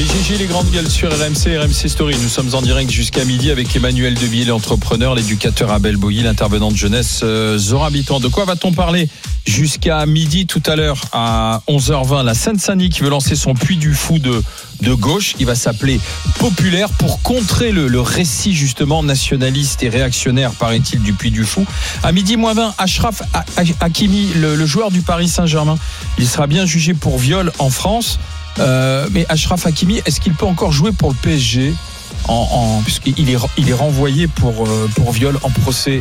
GG les grandes gueules sur RMC Story. Nous sommes en direct jusqu'à midi avec Emmanuel Devilliers, l'entrepreneur, l'éducateur Abel Boilly, l'intervenant de jeunesse Zora Bitan. De quoi va-t-on parler jusqu'à midi tout à l'heure à 11h20? La Seine-Saint-Denis qui veut lancer son Puy du Fou de gauche. Il va s'appeler Populaire pour contrer le récit justement nationaliste et réactionnaire, paraît-il, du Puy du Fou. À midi moins 20, Achraf Hakimi, le joueur du Paris Saint-Germain, il sera bien jugé pour viol en France. Mais Achraf Hakimi, est-ce qu'il peut encore jouer pour le PSG puisqu'il est renvoyé pour viol en procès